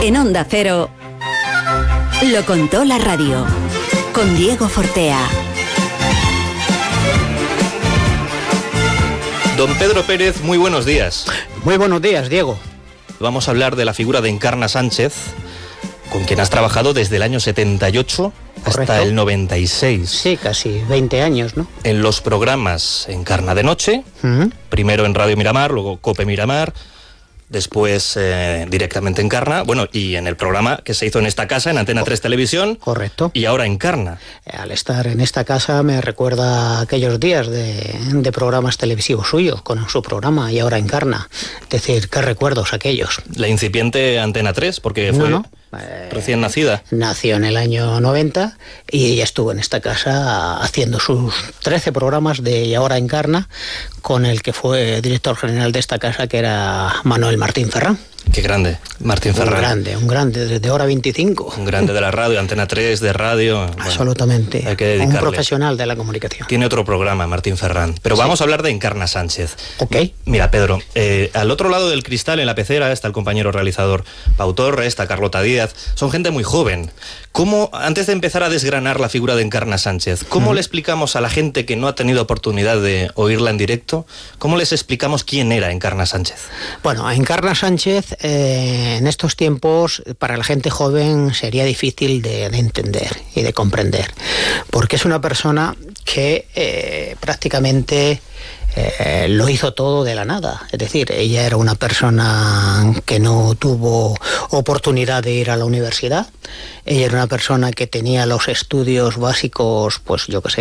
En Onda Cero, lo contó la radio, con Diego Fortea. Don Pedro Pérez, muy buenos días. Muy buenos días, Diego. Vamos a hablar de la figura de Encarna Sánchez, con quien has trabajado desde el año 78 hasta Correcto. el 96. Sí, casi 20 años, ¿no? En los programas Encarna de noche, primero en Radio Miramar, luego Cope Miramar, después directamente Encarna, bueno, y en el programa que se hizo en esta casa, en Antena 3 Televisión. Correcto. Y ahora Encarna. Al estar en esta casa me recuerda aquellos días de programas televisivos suyos, con su programa, y ahora Encarna. Es decir, qué recuerdos aquellos. La incipiente Antena 3, porque fue recién nacida. Nació en el año 90 y ella estuvo en esta casa haciendo sus 13 programas de Y ahora Encarna, con el que fue director general de esta casa, que era Manuel Martín Ferrán. Qué grande, Martín Ferrán. Un grande, desde Hora 25. Un grande de la radio, Antena 3, de radio. Bueno, absolutamente. Hay que dedicarle. Un profesional de la comunicación. Tiene otro programa, Martín Ferrán. Pero sí, vamos a hablar de Encarna Sánchez. Ok. Mira, Pedro, al otro lado del cristal, en la pecera, está el compañero realizador Pau Torre, está Carlota Díaz. Son gente muy joven. ¿Cómo, antes de empezar a desgranar la figura de Encarna Sánchez, cómo le explicamos a la gente que no ha tenido oportunidad de oírla en directo, cómo les explicamos quién era Encarna Sánchez? Bueno, Encarna Sánchez en estos tiempos para la gente joven sería difícil de entender y de comprender, porque es una persona que prácticamente lo hizo todo de la nada. Es decir, ella era una persona que no tuvo oportunidad de ir a la universidad. Ella era una persona que tenía los estudios básicos, pues yo qué sé,